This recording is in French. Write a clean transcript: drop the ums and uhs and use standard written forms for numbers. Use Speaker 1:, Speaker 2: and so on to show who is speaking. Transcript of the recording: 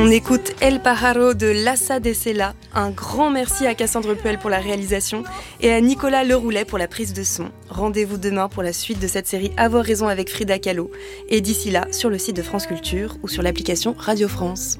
Speaker 1: On écoute El Pájaro de Lassa de Sela. Un grand merci à Cassandre Puel pour la réalisation et à Nicolas Leroulet pour la prise de son. Rendez-vous demain pour la suite de cette série Avoir raison avec Frida Kahlo. Et d'ici là, sur le site de France Culture ou sur l'application Radio France.